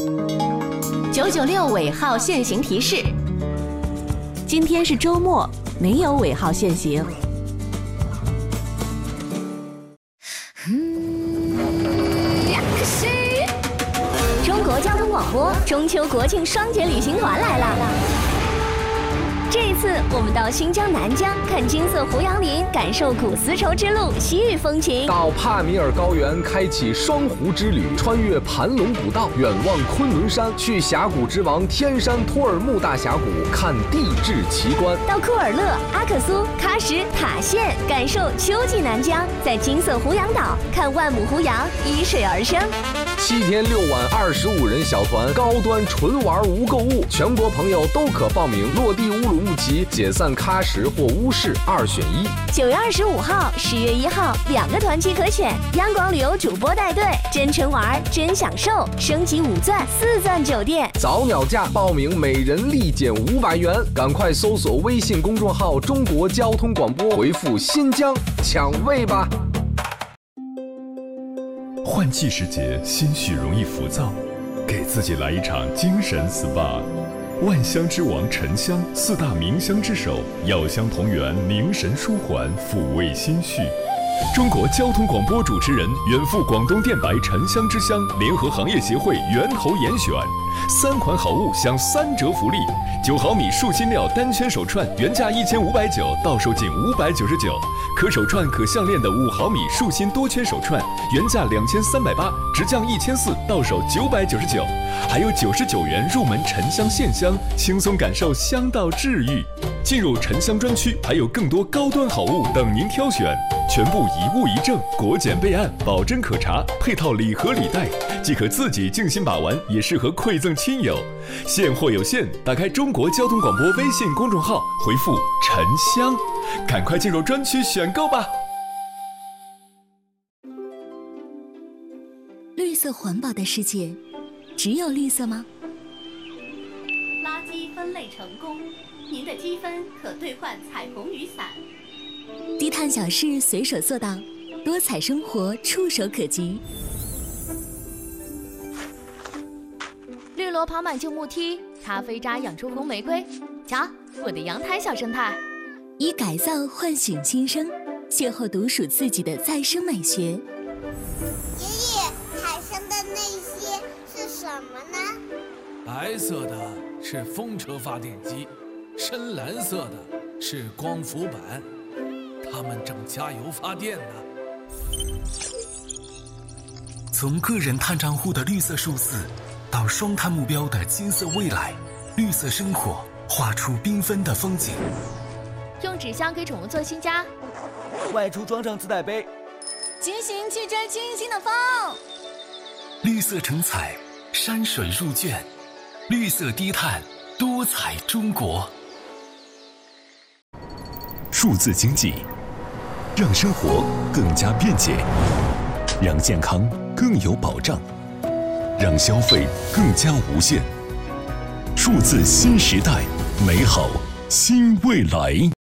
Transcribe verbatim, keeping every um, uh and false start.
九九六尾号限行提示：今天是周末，没有尾号限行。 中国交通广播中秋国庆双节旅行团来了。这一次，我们到新疆南疆看金色胡杨林，感受古丝绸之路西域风情； 到帕米尔高原开启双湖之旅，穿越盘龙古道，远望昆仑山；去峡谷之王天山托尔木大峡谷看地质奇观； 到库尔勒、阿克苏、喀什、塔县，感受秋季南疆；在金色胡杨岛看万亩胡杨依水而生。 七天六晚，二十五人小团，高端纯玩无购物，全国朋友都可报名。落地乌鲁木齐，解散喀什或乌市，二选一。 九月二十五号、十月一号，两个团期可选。央广旅游主播带队，真纯玩真享受，升级五钻、四钻酒店， 早鸟价报名，每人立减五百元。赶快搜索微信公众号“中国交通广播”，回复“新疆”抢位吧。 换季时节，心绪容易浮躁，给自己来一场精神 S P A。万香之王沉香，四大名香之首，药香同源，凝神舒缓，抚慰心绪。中国交通广播主持人，远赴广东电白沉香之乡，联合行业协会源头严选，三款好物享三折福利：九毫米树心料单圈手串原价一千五百九，到手仅五百九十九；可手串可项链的五毫米树心多圈手串原价两千三百八，直降一千四，到手九百九十九。还有九十九元入门沉香线香，轻松感受香道治愈。进入沉香专区，还有更多高端好物等您挑选，全部一物一证，国检备案，保真可查，配套礼盒礼袋，既可自己静心把玩，也适合馈赠亲友。现货有限，打开中国交通广播微信公众号，回复沉香，赶快进入专区选购吧。 绿色环保的世界，只有绿色吗？ 垃圾分类成功，您的积分可兑换彩虹雨伞。 低碳小事随手做到，多彩生活触手可及。 绿萝跑满旧木梯，咖啡渣养出红玫瑰。瞧，我的阳台小生态。 以改造唤醒新生，邂逅独属自己的再生美学。 爷爷，海上的那些是什么呢？ 白色的是风车发电机，深蓝色的是光伏板，它们正加油发电呢。 从个人碳账户的绿色数字，到双碳目标的金色未来，绿色生活画出缤纷的风景。 用纸箱给宠物做新家， 外出装上自带杯， 骑行去追清新的风。 绿色成彩，山水入卷，绿色低碳，多彩中国。 数字经济，让生活更加便捷，让健康更有保障，让消费更加无限。数字新时代，美好新未来。